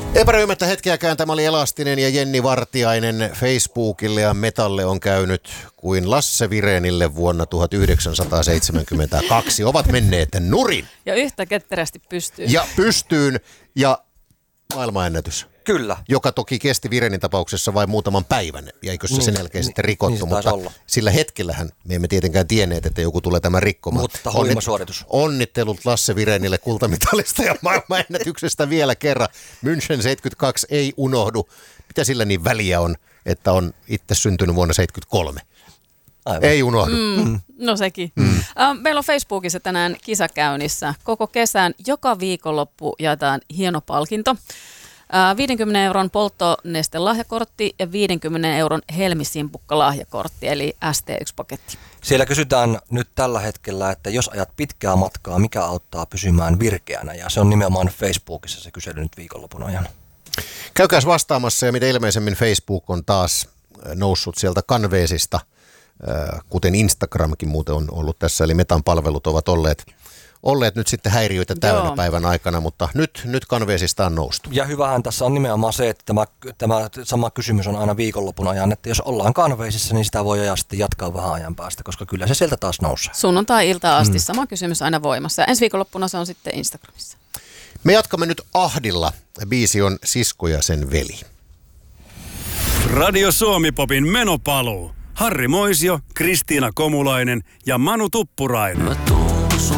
Epäröimättä hetkeäkään tämä oli Elastinen ja Jenni Vartiainen. Facebookille ja Metalle on käynyt kuin Lasse Virenille vuonna 1972. Ovat menneet nurin. Ja yhtä ketterästi pystyy. Ja pystyyn ja maailmanennätys. Kyllä. Joka toki kesti Virenin tapauksessa vain muutaman päivän. Ja eikö se sen jälkeen sitten rikottu, mutta sillä hetkellähän me emme tietenkään tienneet, että joku tulee tämän rikkomaan. Mutta huima suoritus. Onnittelut Lasse Virenille kultamitalista ja maailmanennätyksestä vielä kerran. München 72 ei unohdu. Mitä sillä niin väliä on, että on itse syntynyt vuonna 73? Aivan. Ei unohdu. No sekin. Meillä on Facebookissa tänään kisa käynnissä. Koko kesän joka viikonloppu jaetaan hieno palkinto. 50 euron polttonestelahjakortti ja 50 euron Helmi-simpukka-lahjakortti, eli ST1-paketti. Siellä kysytään nyt tällä hetkellä, että jos ajat pitkää matkaa, mikä auttaa pysymään virkeänä? Ja se on nimenomaan Facebookissa se kysely nyt viikonlopun ajan. Käykääs vastaamassa, ja mitä ilmeisemmin Facebook on taas noussut sieltä kanveesista, kuten Instagramkin muuten on ollut tässä, eli Metan palvelut ovat olleet nyt sitten häiriöitä täynnä päivän aikana, mutta nyt kanveesista on noustu. Ja hyvähän tässä on nimenomaan se, että tämä sama kysymys on aina viikonlopun ajan, että jos ollaan kanveisissa, niin sitä voi sitten jatkaa vähän ajan päästä, koska kyllä se sieltä taas nousee. Sunnuntai-iltaan asti sama kysymys aina voimassa. Ensi viikonloppuna se on sitten Instagramissa. Me jatkamme nyt Ahdilla. Biisi on Sisko ja sen veli. Radio Suomi-popin menopaluu. Harri Moisio, Kristiina Komulainen ja Manu Tuppurainen.